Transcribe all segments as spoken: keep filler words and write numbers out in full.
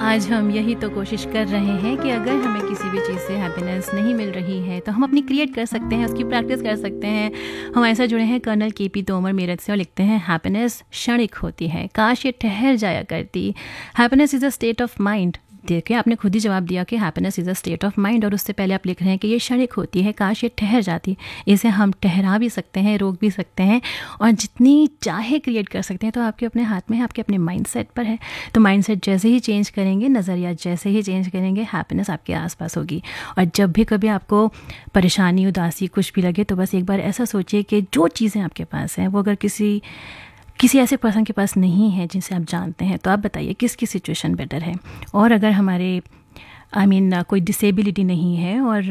आज हम यही तो कोशिश कर रहे हैं कि अगर हमें किसी भी चीज़ से हैप्पीनेस नहीं मिल रही है तो हम अपनी क्रिएट कर सकते हैं, उसकी प्रैक्टिस कर सकते हैं। हम ऐसा जुड़े हैं कर्नल के पी तोमर मेरठ से और लिखते हैं, हैप्पीनेस क्षणिक होती है, काश ये ठहर जाया करती। Happiness is a state of mind. देखिए, आपने खुद ही जवाब दिया कि happiness is a state of mind, और उससे पहले आप लिख रहे हैं कि ये क्षणिक होती है, काश ये ठहर जाती। इसे हम ठहरा भी सकते हैं, रोक भी सकते हैं, और जितनी चाहे क्रिएट कर सकते हैं। तो आपके अपने हाथ में है, आपके अपने माइंडसेट पर है। तो माइंडसेट जैसे ही चेंज करेंगे, नज़रिया जैसे ही चेंज करेंगे, हैप्पीनेस आपके आसपास होगी। और जब भी कभी आपको परेशानी, उदासी कुछ भी लगे, तो बस एक बार ऐसा सोचिए कि जो चीज़ें आपके पास हैं वो अगर किसी किसी ऐसे पर्सन के पास नहीं है जिनसे आप जानते हैं, तो आप बताइए किसकी सिचुएशन बेटर है। और अगर हमारे आई I मीन mean, कोई डिसेबिलिटी नहीं है और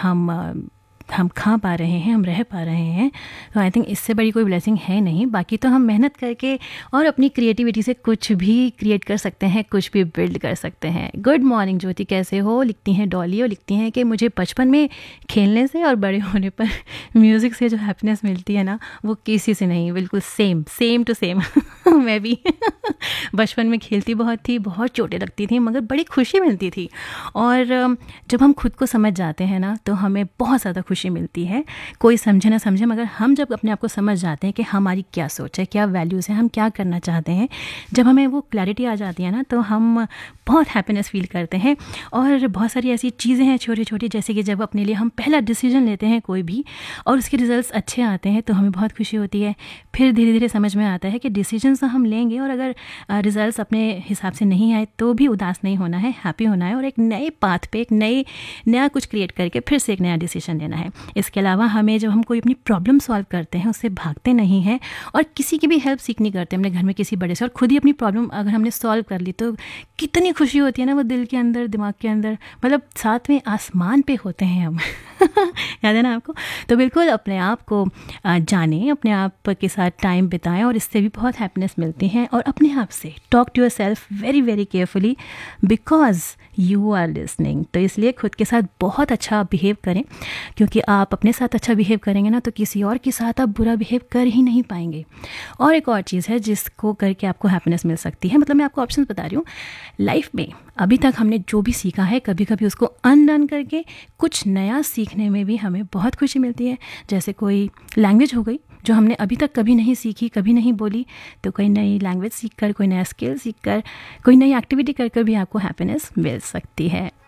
हम हम खा पा रहे हैं, हम रह पा रहे हैं, तो आई थिंक इससे बड़ी कोई ब्लेसिंग है नहीं। बाकी तो हम मेहनत करके और अपनी क्रिएटिविटी से कुछ भी क्रिएट कर सकते हैं, कुछ भी बिल्ड कर सकते हैं। गुड मॉर्निंग ज्योति, कैसे हो? लिखती हैं डॉली, और लिखती हैं कि मुझे बचपन में खेलने से और बड़े होने पर म्यूज़िक से जो हैप्पीनेस मिलती है ना, वो किसी से नहीं। बिल्कुल सेम सेम टू सेम मैं भी बचपन में खेलती बहुत थी, बहुत चोटें लगती थी, मगर बड़ी खुशी मिलती थी। और जब हम खुद को समझ जाते हैं ना, तो हमें बहुत ज़्यादा खुशी मिलती है। कोई समझे ना समझे, मगर हम जब अपने आप को समझ जाते हैं कि हमारी क्या सोच है, क्या वैल्यूज़ हैं, हम क्या करना चाहते हैं, जब हमें वो क्लैरिटी आ जाती है ना, तो हम बहुत हैप्पीनेस फील करते हैं। और बहुत सारी ऐसी चीज़ें हैं छोटी छोटी, जैसे कि जब अपने लिए हम पहला डिसीजन लेते हैं कोई भी, और उसके रिजल्ट्स अच्छे आते हैं, तो हमें बहुत खुशी होती है। फिर धीरे धीरे समझ में आता है कि डिसीजन तो हम लेंगे, और अगर रिजल्ट्स अपने हिसाब से नहीं आए तो भी उदास नहीं होना है, हैप्पी होना है, और एक नए पाथ पे एक नई नया कुछ क्रिएट करके फिर से एक नया डिसीजन लेना है। इसके अलावा हमें, जब हम कोई अपनी प्रॉब्लम सॉल्व करते हैं, उससे भागते नहीं हैं और किसी की भी हेल्प सीख नहीं करते अपने घर में किसी बड़े से, और खुद ही अपनी प्रॉब्लम अगर हमने सॉल्व कर ली, तो कितनी खुशी होती है ना, वो दिल के अंदर, दिमाग के अंदर, मतलब साथ में आसमान पे होते हैं हम याद है ना आपको? तो बिल्कुल अपने आप को जानें, अपने आप के साथ टाइम बिताएं, और इससे भी बहुत हैप्पीनेस मिलती है। और अपने आप से talk to your self very very carefully, because you are listening. तो इसलिए खुद के साथ बहुत अच्छा बिहेव करें, क्योंकि आप अपने साथ अच्छा बिहेव करेंगे ना, तो किसी और के साथ आप बुरा बिहेव कर ही नहीं पाएंगे। और एक और चीज़ है जिसको करके आपको हैप्पीनेस मिल सकती है, मतलब मैं आपको ऑप्शन बता रही हूँ। लाइफ में अभी तक हमने जो भी सीखा है, कभी कभी उसको अनलर्न करके कुछ नया सीखने में भी हमें बहुत खुशी मिलती है। जैसे कोई लैंग्वेज हो गई जो हमने अभी तक कभी नहीं सीखी, कभी नहीं बोली, तो कोई नई लैंग्वेज सीख कर, कोई नया स्किल सीख कर, कोई नई एक्टिविटी कर कर भी आपको हैप्पीनेस मिल सकती है।